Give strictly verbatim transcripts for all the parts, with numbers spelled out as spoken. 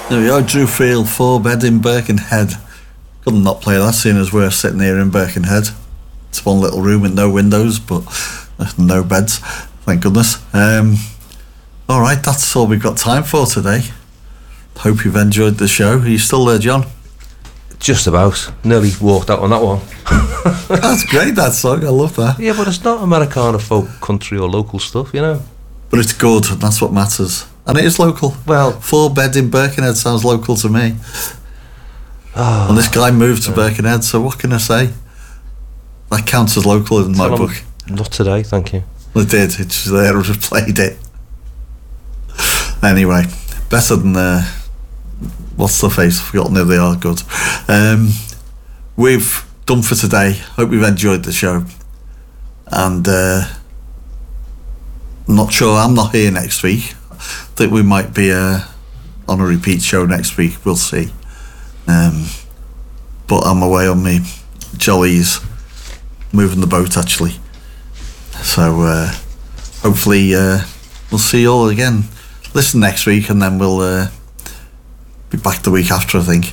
There we are, Drew Field, four bed in Birkenhead. Couldn't not play that, seeing as we're sitting here in Birkenhead. It's one little room with no windows, but no beds, thank goodness. Um, all right, that's all we've got time for today. Hope you've enjoyed the show. Are you still there, John? Just about. Nearly walked out on that one. That's great, that song. I love that. Yeah, but it's not Americana folk, country or local stuff, you know. But it's good, and that's what matters. And it is local. Well, four bed in Birkenhead sounds local to me. Oh, and this guy moved to yeah. Birkenhead, so what can I say? That counts as local in my book. Not today, thank you. It did. It's there. I just played it. Anyway, better than uh, what's the face? I've forgotten who they are. Good. Um, we've done for today. Hope you've enjoyed the show. And uh, I'm not sure. I'm not here next week. I think we might be uh, on a repeat show next week. We'll see. Um, but I'm away on me jollies, moving the boat actually. So uh, hopefully uh, we'll see you all again. Listen next week, and then we'll uh, be back the week after, I think.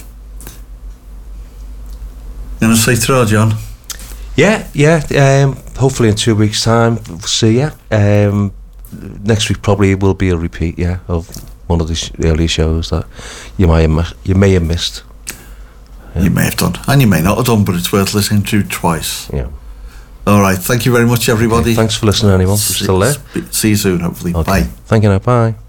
You gonna say through, John? Yeah, yeah. Um, hopefully in two weeks' time we'll see you. Um, next week probably will be a repeat, yeah, of one of the sh- earlier shows that you may have mi- you may have missed. Yeah. You may have done, and you may not have done, but it's worth listening to twice. Yeah. All right. Thank you very much, everybody. Okay, thanks for listening, anyone. See, still there. See you soon, hopefully. Okay. Bye. Thank you. Now, bye.